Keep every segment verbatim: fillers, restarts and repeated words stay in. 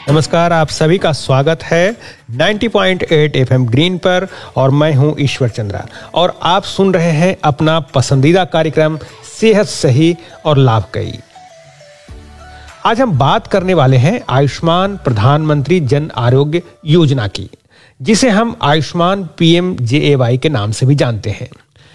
नमस्कार, आप सभी का स्वागत है नब्बे पॉइंट आठ एफएम ग्रीन पर और मैं हूं ईश्वर चंद्रा और आप सुन रहे हैं अपना पसंदीदा कार्यक्रम सेहत सही और लाभकारी। आज हम बात करने वाले हैं आयुष्मान प्रधानमंत्री जन आरोग्य योजना की, जिसे हम आयुष्मान पीएमजेएवाई के नाम से भी जानते हैं।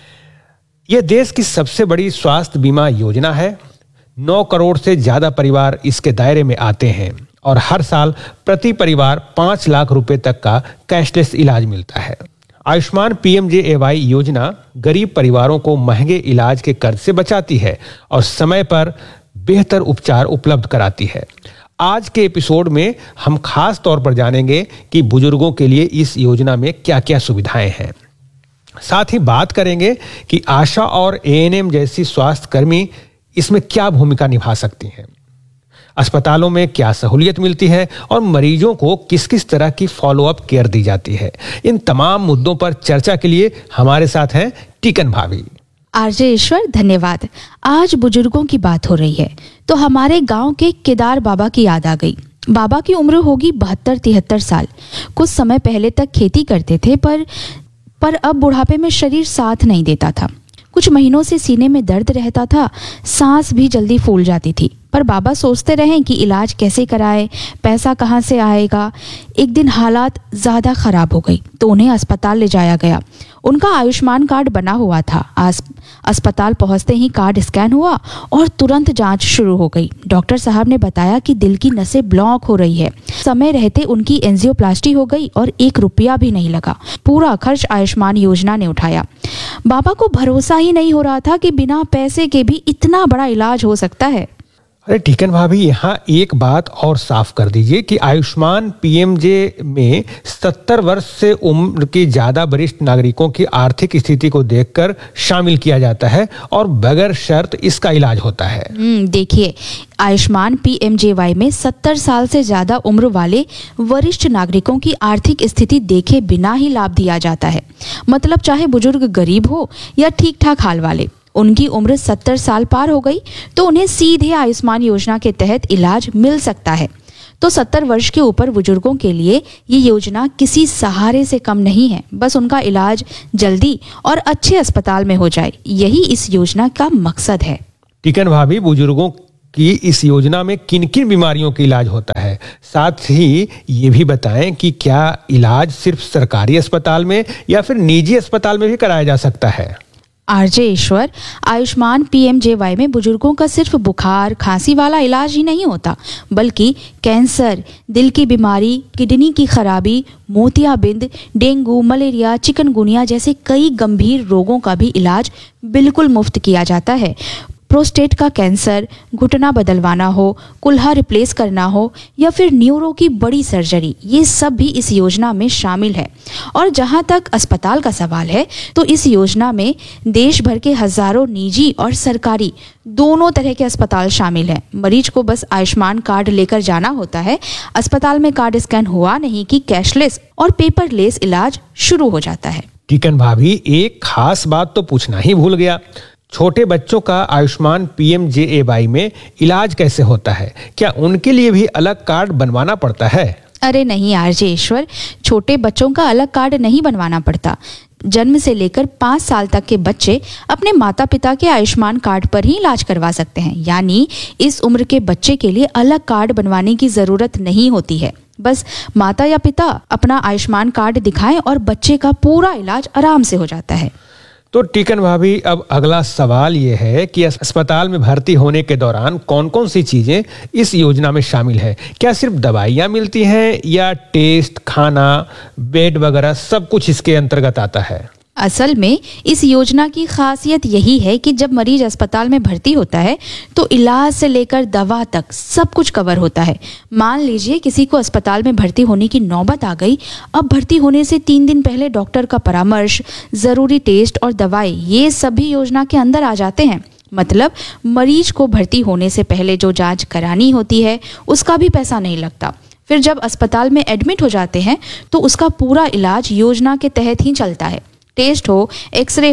यह देश की सबसे बड़ी स्वास्थ्य बीमा योजना है। नौ करोड़ से ज्यादा परिवार इसके दायरे में आते हैं और हर साल प्रति परिवार पांच लाख रुपए तक का कैशलेस इलाज मिलता है। आयुष्मान पीएमजेएवाई योजना गरीब परिवारों को महंगे इलाज के कर्ज से बचाती है और समय पर बेहतर उपचार उपलब्ध कराती है। आज के एपिसोड में हम खास तौर पर जानेंगे कि बुजुर्गों के लिए इस योजना में क्या-क्या सुविधाएं हैं। साथ ही बात करेंगे कि आशा और एएनएम जैसी स्वास्थ्य कर्मी इसमें क्या भूमिका निभा सकती हैं, अस्पतालों में क्या सहूलियत मिलती है और मरीजों को किस किस तरह की फॉलोअप केयर दी जाती है। इन तमाम मुद्दों पर चर्चा के लिए हमारे साथ हैं टीकन भाभी। आरजे ईश्वर, धन्यवाद। आज बुजुर्गों की बात हो रही है तो हमारे गांव के केदार बाबा की याद आ गई। बाबा की उम्र होगी बहत्तर तिहत्तर साल। कुछ समय पहले तक खेती करते थे पर पर अब बुढ़ापे में शरीर साथ नहीं देता था। कुछ महीनों से सीने में दर्द रहता था, सांस भी जल्दी फूल जाती थी। पर बाबा सोचते रहे कि इलाज कैसे कराए, पैसा कहाँ से आएगा। एक दिन हालात ज़्यादा खराब हो गई तो उन्हें अस्पताल ले जाया गया। उनका आयुष्मान कार्ड बना हुआ था। आस अस्पताल पहुंचते ही कार्ड स्कैन हुआ और तुरंत जांच शुरू हो गई। डॉक्टर साहब ने बताया कि दिल की नसें ब्लॉक हो रही है। समय रहते उनकी एंजियोप्लास्टी हो गई और एक रुपया भी नहीं लगा। पूरा खर्च आयुष्मान योजना ने उठाया। बाबा को भरोसा ही नहीं हो रहा था कि बिना पैसे के भी इतना बड़ा इलाज हो सकता है। अरे टीकन भाभी, यहाँ एक बात और साफ कर दीजिए कि आयुष्मान पीएमजे में सत्तर वर्ष से उम्र की ज्यादा वरिष्ठ नागरिकों की आर्थिक स्थिति को देखकर शामिल किया जाता है और बगैर शर्त इसका इलाज होता है। देखिए, आयुष्मान पीएमजेवाई में सत्तर साल से ज्यादा उम्र वाले वरिष्ठ नागरिकों की आर्थिक स्थिति देखे बिना ही लाभ दिया जाता है। मतलब चाहे बुजुर्ग गरीब हो या ठीक ठाक हाल वाले, उनकी उम्र सत्तर साल पार हो गई तो उन्हें सीधे आयुष्मान योजना के तहत इलाज मिल सकता है। तो सत्तर वर्ष के ऊपर बुजुर्गों के लिए ये योजना किसी सहारे से कम नहीं है। बस उनका इलाज जल्दी और अच्छे अस्पताल में हो जाए, यही इस योजना का मकसद है। टीकन भाभी, बुजुर्गों की इस योजना में किन किन बीमारियों का इलाज होता है? साथ ही ये भी बताएं कि क्या इलाज सिर्फ सरकारी अस्पताल में या फिर निजी अस्पताल में भी कराया जा सकता है? आरजे ईश्वर, आयुष्मान पीएमजेवाई में बुजुर्गों का सिर्फ बुखार खांसी वाला इलाज ही नहीं होता, बल्कि कैंसर, दिल की बीमारी, किडनी की खराबी, मोतियाबिंद, डेंगू, मलेरिया, चिकनगुनिया जैसे कई गंभीर रोगों का भी इलाज बिल्कुल मुफ्त किया जाता है। प्रोस्टेट का कैंसर, घुटना बदलवाना हो, कुल्हा रिप्लेस करना हो या फिर न्यूरो की बड़ी सर्जरी, ये सब भी इस योजना में शामिल है। और जहां तक अस्पताल का सवाल है तो इस योजना में देश भर के हजारों निजी और सरकारी दोनों तरह के अस्पताल शामिल हैं। मरीज को बस आयुष्मान कार्ड लेकर जाना होता है। अस्पताल में कार्ड स्कैन हुआ नहीं कि कैशलेस और पेपरलेस इलाज शुरू हो जाता है। टीकन भाभी, एक खास बात तो पूछना ही भूल गया। छोटे बच्चों का आयुष्मान पीएमजेएवाई में इलाज कैसे होता है? क्या उनके लिए भी अलग कार्ड बनवाना पड़ता है? अरे नहीं आरजे ईश्वर, छोटे बच्चों का अलग कार्ड नहीं बनवाना पड़ता। जन्म से लेकर पाँच साल तक के बच्चे अपने माता पिता के आयुष्मान कार्ड पर ही इलाज करवा सकते हैं। यानी इस उम्र के बच्चे के लिए अलग कार्ड बनवाने की जरूरत नहीं होती है। बस माता या पिता अपना आयुष्मान कार्ड दिखाएं और बच्चे का पूरा इलाज आराम से हो जाता है। तो टीकन भाभी, अब अगला सवाल ये है कि अस्पताल में भर्ती होने के दौरान कौन कौन सी चीजें इस योजना में शामिल है? क्या सिर्फ दवाइयाँ मिलती हैं या टेस्ट, खाना, बेड वगैरह सब कुछ इसके अंतर्गत आता है? असल में इस योजना की खासियत यही है कि जब मरीज अस्पताल में भर्ती होता है तो इलाज से लेकर दवा तक सब कुछ कवर होता है। मान लीजिए किसी को अस्पताल में भर्ती होने की नौबत आ गई। अब भर्ती होने से तीन दिन पहले डॉक्टर का परामर्श, जरूरी टेस्ट और दवाई, ये सभी योजना के अंदर आ जाते हैं। मतलब मरीज को भर्ती होने से पहले जो जांच करानी होती है उसका भी पैसा नहीं लगता। फिर जब अस्पताल में एडमिट हो जाते हैं तो उसका पूरा इलाज योजना के तहत ही चलता है। टेस्ट हो, एक्सरे हो,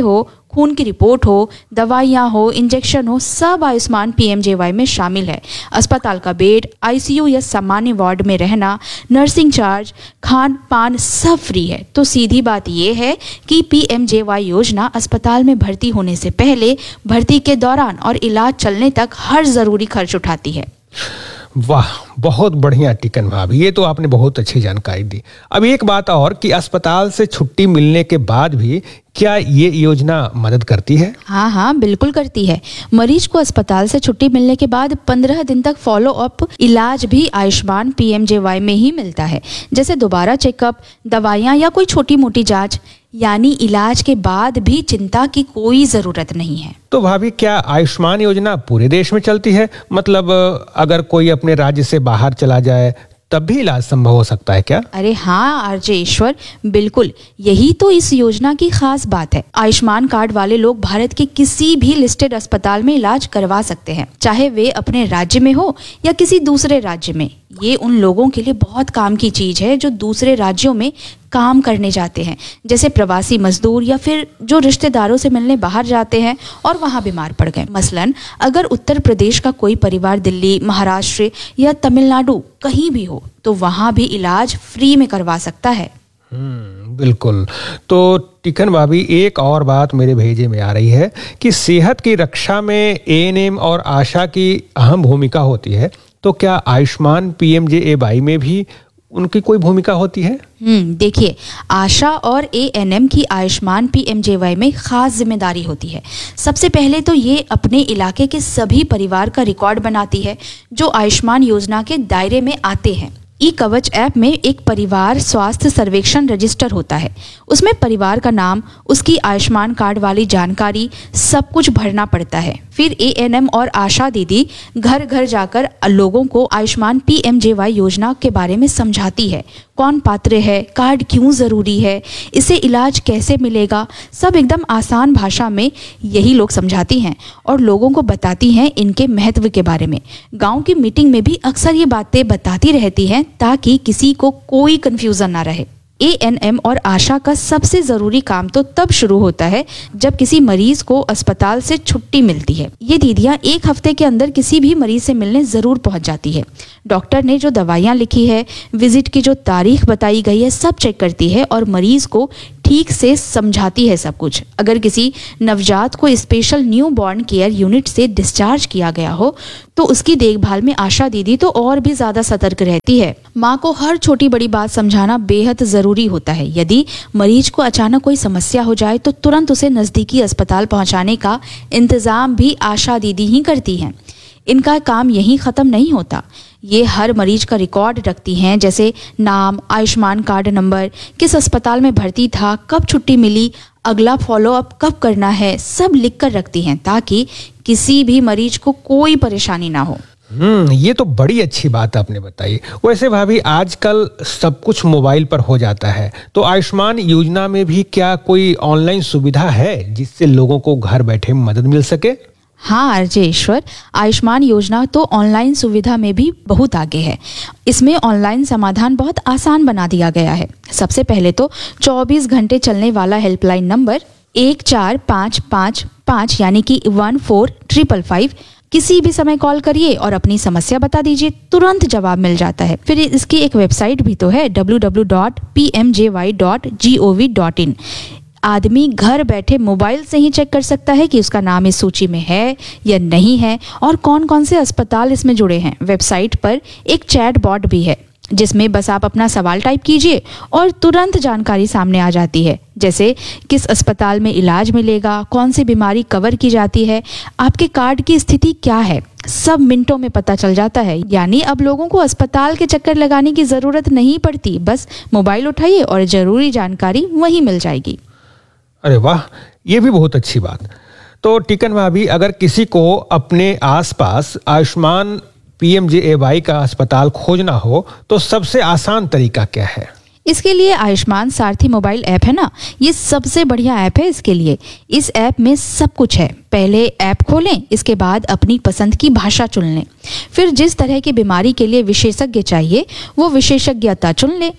खून की रिपोर्ट हो, दवाइयाँ हो, इंजेक्शन हो, सब आयुष्मान पीएमजेवाई में शामिल है। अस्पताल का बेड, आईसीयू या सामान्य वार्ड में रहना, नर्सिंग चार्ज, खान पान सब फ्री है। तो सीधी बात यह है कि पीएमजेवाई योजना अस्पताल में भर्ती होने से पहले, भर्ती के दौरान और इलाज चलने तक हर जरूरी खर्च उठाती है। वाह, बहुत बढ़िया टिकन भाभी, ये तो आपने बहुत अच्छी जानकारी दी। अब एक बात और कि अस्पताल से छुट्टी मिलने के बाद भी क्या ये योजना मदद करती है? हाँ हाँ बिल्कुल करती है। मरीज को अस्पताल से छुट्टी मिलने के बाद पंद्रह दिन तक फॉलो अप इलाज भी आयुष्मान पीएमजेवाई में ही मिलता है, जैसे दोबारा चेकअप, दवाइयाँ या कोई छोटी मोटी जांच। यानी इलाज के बाद भी चिंता की कोई जरूरत नहीं है। तो भाभी, क्या आयुष्मान योजना पूरे देश में चलती है? मतलब अगर कोई अपने राज्य से बाहर चला जाए तब भी इलाज संभव हो सकता है क्या? अरे हाँ आरजे ईश्वर, बिल्कुल यही तो इस योजना की खास बात है। आयुष्मान कार्ड वाले लोग भारत के किसी भी लिस्टेड अस्पताल में इलाज करवा सकते हैं, चाहे वे अपने राज्य में हो या किसी दूसरे राज्य में। ये उन लोगों के लिए बहुत काम की चीज है जो दूसरे राज्यों में काम करने जाते हैं, जैसे प्रवासी मजदूर या फिर जो रिश्तेदारों से मिलने बाहर जाते हैं और वहां बीमार पड़ गए। मसलन अगर उत्तर प्रदेश का कोई परिवार दिल्ली, महाराष्ट्र या तमिलनाडु कहीं भी हो तो वहां भी इलाज फ्री में करवा सकता है। हम्म बिल्कुल। तो टिकन भाभी, एक और बात मेरे भेजे में आ रही है कि सेहत की रक्षा में एएनएम और आशा की अहम भूमिका होती है, तो क्या आयुष्मान पीएमजेएवाई में भी उनकी कोई भूमिका होती है? हम्म देखिए, आशा और एएनएम की आयुष्मान पीएमजेवाई में खास जिम्मेदारी होती है। सबसे पहले तो ये अपने इलाके के सभी परिवार का रिकॉर्ड बनाती है जो आयुष्मान योजना के दायरे में आते हैं। ई कवच ऐप में एक परिवार स्वास्थ्य सर्वेक्षण रजिस्टर होता है। उसमें परिवार का नाम, उसकी आयुष्मान कार्ड वाली जानकारी, सब कुछ भरना पड़ता है। फिर एएनएम और आशा दीदी घर घर जाकर लोगों को आयुष्मान पीएमजेवाई योजना के बारे में समझाती है। कौन पात्र है, कार्ड क्यों जरूरी है, इसे इलाज कैसे मिलेगा, सब एकदम आसान भाषा में यही लोग समझाती हैं और लोगों को बताती हैं इनके महत्व के बारे में। गांव की मीटिंग में भी अक्सर ये बातें बताती रहती हैं ताकि किसी को कोई कंफ्यूजन ना रहे। एएनएम और आशा का सबसे जरूरी काम तो तब शुरू होता है जब किसी मरीज को अस्पताल से छुट्टी मिलती है। ये दीदियां एक हफ्ते के अंदर किसी भी मरीज से मिलने जरूर पहुंच जाती है। डॉक्टर ने जो दवाइयां लिखी है, विजिट की जो तारीख बताई गई है, सब चेक करती है और मरीज को ठीक से समझाती है सब कुछ। अगर किसी नवजात को special new born care unit से डिस्चार्ज किया गया हो तो उसकी देखभाल में आशा दीदी तो और भी ज्यादा सतर्क रहती है। माँ को हर छोटी बड़ी बात समझाना बेहद जरूरी होता है। यदि मरीज को अचानक कोई समस्या हो जाए तो तुरंत उसे नजदीकी अस्पताल पहुंचाने का इंतजाम भी आशा दीदी ही करती हैं। इनका काम यहीं खत्म नहीं होता, ये हर मरीज का रिकॉर्ड रखती हैं, जैसे नाम, आयुष्मान कार्ड नंबर, किस अस्पताल में भर्ती था, कब छुट्टी मिली, अगला फॉलो अप कब करना है, सब लिख कर रखती हैं ताकि किसी भी मरीज को कोई परेशानी ना हो। हम्म ये तो बड़ी अच्छी बात आपने बताई। वैसे भाभी, आजकल सब कुछ मोबाइल पर हो जाता है, तो आयुष्मान योजना में भी क्या कोई ऑनलाइन सुविधा है जिससे लोगों को घर बैठे मदद मिल सके? हाँ आरजे ईश्वर, आयुष्मान योजना तो ऑनलाइन सुविधा में भी बहुत आगे है। इसमें ऑनलाइन समाधान बहुत आसान बना दिया गया है। सबसे पहले तो चौबीस घंटे चलने वाला हेल्पलाइन नंबर एक चार पाँच पाँच पाँच यानी कि वन फोर ट्रिपल फाइव किसी भी समय कॉल करिए और अपनी समस्या बता दीजिए, तुरंत जवाब मिल जाता है। फिर इसकी एक वेबसाइट भी तो है, W W W dot P M J Y dot G O V dot in. आदमी घर बैठे मोबाइल से ही चेक कर सकता है कि उसका नाम इस सूची में है या नहीं है और कौन कौन से अस्पताल इसमें जुड़े हैं। वेबसाइट पर एक चैट बॉट भी है जिसमें बस आप अपना सवाल टाइप कीजिए और तुरंत जानकारी सामने आ जाती है, जैसे किस अस्पताल में इलाज मिलेगा, कौन सी बीमारी कवर की जाती है, आपके कार्ड की स्थिति क्या है, सब मिनटों में पता चल जाता है। यानी अब लोगों को अस्पताल के चक्कर लगाने की जरूरत नहीं पड़ती, बस मोबाइल उठाइए और जरूरी जानकारी वहीं मिल जाएगी। अरे वाह, ये भी बहुत अच्छी बात। तो टिकन भाभी, अगर किसी को अपने आसपास आयुष्मान पीएमजेएवाई का अस्पताल खोजना हो तो सबसे आसान तरीका क्या है? इसके लिए आयुष्मान सारथी मोबाइल ऐप है ना, ये सबसे बढ़िया ऐप है इसके लिए। इस ऐप में सब कुछ है। पहले ऐप खोलें, इसके बाद अपनी पसंद की भाषा चुन लें, फिर जिस तरह की बीमारी के लिए विशेषज्ञ चाहिए वो विशेषज्ञता चुन लें।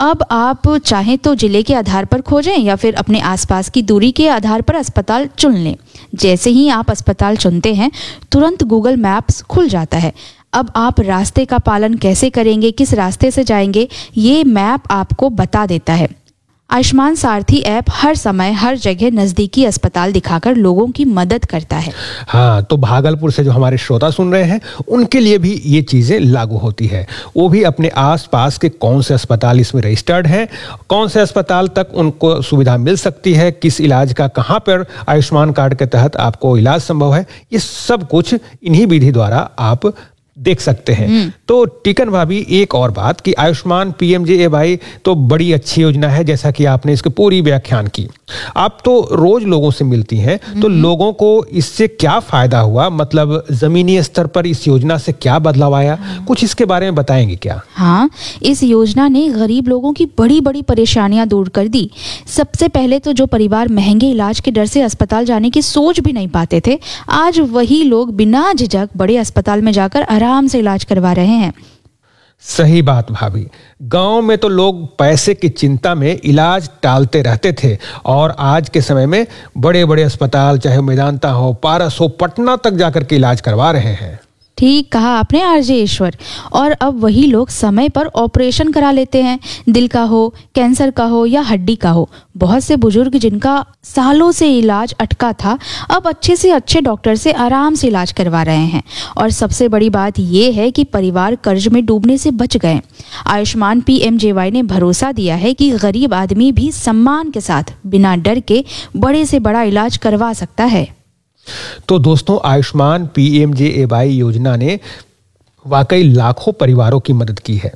अब आप चाहें तो जिले के आधार पर खोजें या फिर अपने आसपास की दूरी के आधार पर अस्पताल चुन लें। जैसे ही आप अस्पताल चुनते हैं तुरंत गूगल मैप्स खुल जाता है। अब आप रास्ते का पालन कैसे करेंगे, किस रास्ते से जाएंगे, ये मैप आपको बता देता है। आयुष्मान सारथी ऐप हर समय हर जगह नज़दीकी अस्पताल दिखाकर लोगों की मदद करता है। हाँ, तो भागलपुर से जो हमारे श्रोता सुन रहे हैं उनके लिए भी ये चीज़ें लागू होती है। वो भी अपने आसपास के कौन से अस्पताल इसमें रजिस्टर्ड हैं, कौन से अस्पताल तक उनको सुविधा मिल सकती है, किस इलाज का कहाँ पर आयुष्मान कार्ड के तहत आपको इलाज संभव है, ये सब कुछ इन्हीं विधि द्वारा आप देख सकते हैं। तो टीकन भाभी, एक और बात कि आयुष्मान पीएमजेएवाई तो बड़ी अच्छी योजना है, जैसा कि आपने इसकी पूरी व्याख्यान की। आप तो रोज लोगों से मिलती हैं, तो लोगों को इससे क्या फायदा हुआ, मतलब जमीनी स्तर पर इस योजना से क्या बदलाव आया, कुछ इसके बारे में बताएंगे क्या? हाँ, इस योजना ने गरीब लोगों की बड़ी बड़ी परेशानियां दूर कर दी। सबसे पहले तो जो परिवार महंगे इलाज के डर से अस्पताल जाने की सोच भी नहीं पाते थे, आज वही लोग बिना झिझक बड़े अस्पताल में जाकर आराम से इलाज करवा रहे हैं। सही बात भाभी, गांव में तो लोग पैसे की चिंता में इलाज टालते रहते थे और आज के समय में बड़े बड़े अस्पताल, चाहे मेदांता हो, पारस हो, पटना तक जाकर के इलाज करवा रहे हैं। ठीक कहा आपने आरजे ईश्वर। और अब वही लोग समय पर ऑपरेशन करा लेते हैं, दिल का हो, कैंसर का हो या हड्डी का हो। बहुत से बुजुर्ग जिनका सालों से इलाज अटका था, अब अच्छे से अच्छे डॉक्टर से आराम से इलाज करवा रहे हैं। और सबसे बड़ी बात यह है कि परिवार कर्ज में डूबने से बच गए। आयुष्मान पीएमजेवाई ने भरोसा दिया है कि गरीब आदमी भी सम्मान के साथ बिना डर के बड़े से बड़ा इलाज करवा सकता है। तो दोस्तों, आयुष्मान पीएमजेएवाई योजना ने वाकई लाखों परिवारों की मदद की है।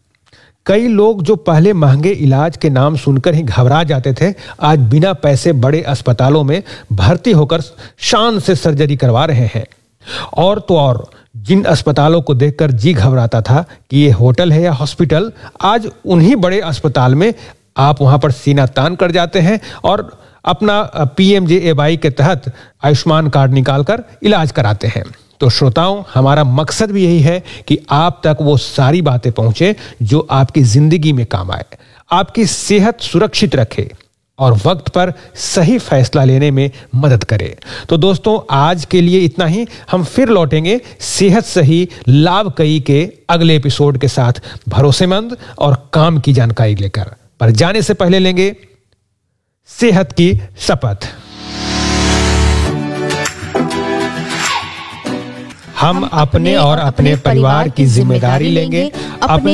कई लोग जो पहले महंगे इलाज के नाम सुनकर ही घबरा जाते थे, आज बिना पैसे बड़े अस्पतालों में भर्ती होकर शान से सर्जरी करवा रहे हैं। और तो और जिन अस्पतालों को देखकर जी घबराता था कि ये होटल है या हॉस्पिटल, आज उन्हीं बड़े अस्पताल में आप वहां पर सीना तान कर जाते हैं और अपना पीएमजेएवाई के तहत आयुष्मान कार्ड निकालकर इलाज कराते हैं। तो श्रोताओं, हमारा मकसद भी यही है कि आप तक वो सारी बातें पहुंचे जो आपकी जिंदगी में काम आए, आपकी सेहत सुरक्षित रखे और वक्त पर सही फैसला लेने में मदद करे। तो दोस्तों, आज के लिए इतना ही। हम फिर लौटेंगे सेहत सही लाभ कई के अगले एपिसोड के साथ, भरोसेमंद और काम की जानकारी लेकर। पर जाने से पहले लेंगे सेहत की शपथ। हम अपने और अपने परिवार की जिम्मेदारी लेंगे, अपने